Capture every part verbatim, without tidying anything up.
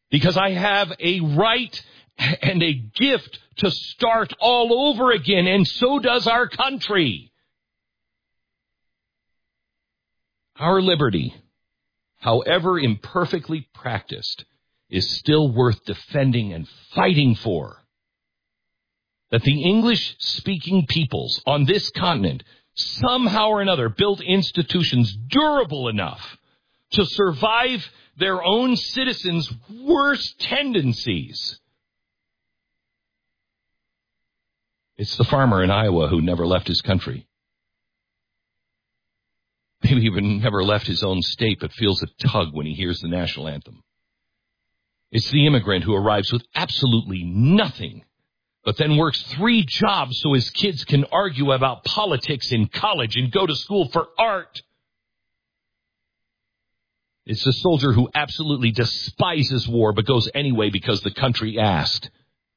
Because I have a right and a gift to start all over again, and so does our country. Our liberty, however imperfectly practiced, is still worth defending and fighting for. That the English-speaking peoples on this continent somehow or another built institutions durable enough to survive their own citizens' worst tendencies. It's the farmer in Iowa who never left his country. Maybe even never left his own state, but feels a tug when he hears the national anthem. It's the immigrant who arrives with absolutely nothing, but then works three jobs so his kids can argue about politics in college and go to school for art. It's the soldier who absolutely despises war but goes anyway because the country asked.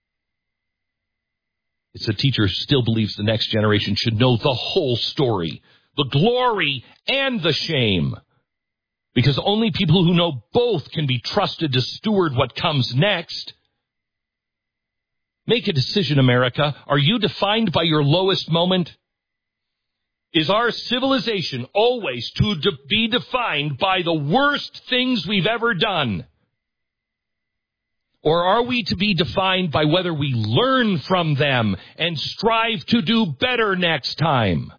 It's the teacher who still believes the next generation should know the whole story, the glory and the shame. Because only people who know both can be trusted to steward what comes next. Make a decision, America. Are you defined by your lowest moment? Is our civilization always to de- be defined by the worst things we've ever done? Or are we to be defined by whether we learn from them and strive to do better next time?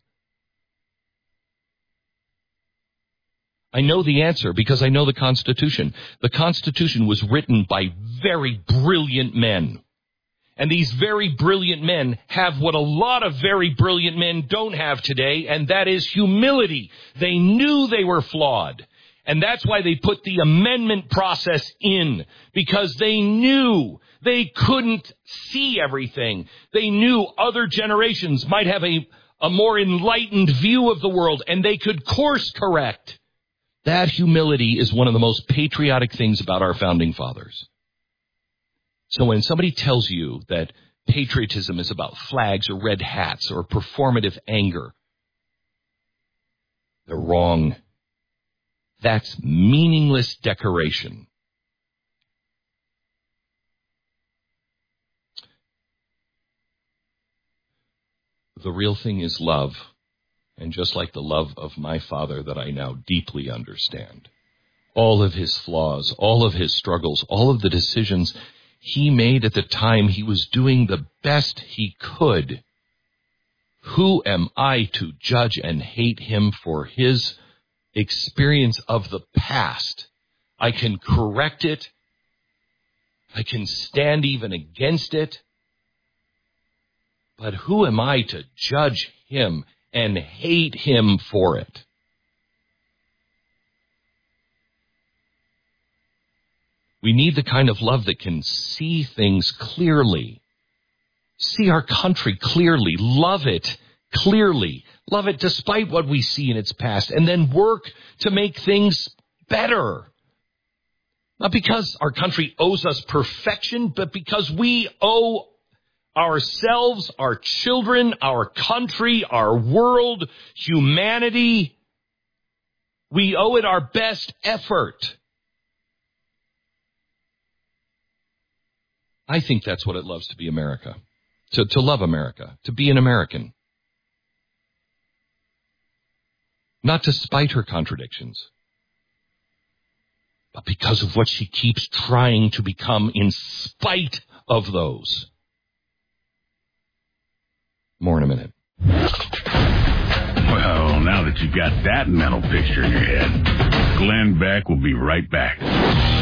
I know the answer because I know the Constitution. The Constitution was written by very brilliant men. And these very brilliant men have what a lot of very brilliant men don't have today, and that is humility. They knew they were flawed. And that's why they put the amendment process in, because they knew they couldn't see everything. They knew other generations might have a, a more enlightened view of the world, and they could course correct. That humility is one of the most patriotic things about our founding fathers. So when somebody tells you that patriotism is about flags or red hats or performative anger, they're wrong. That's meaningless decoration. The real thing is love, and just like the love of my father that I now deeply understand, all of his flaws, all of his struggles, all of the decisions he made at the time he was doing the best he could. Who am I to judge and hate him for his experience of the past? I can correct it. I can stand even against it. But who am I to judge him and hate him for it? We need the kind of love that can see things clearly, see our country clearly, love it clearly, love it despite what we see in its past, and then work to make things better. Not because our country owes us perfection, but because we owe ourselves, our children, our country, our world, humanity, we owe it our best effort. I think that's what it loves to be America, to, to love America, to be an American. Not despite her contradictions, but because of what she keeps trying to become in spite of those. More in a minute. Well, now that you've got that mental picture in your head, Glenn Beck will be right back.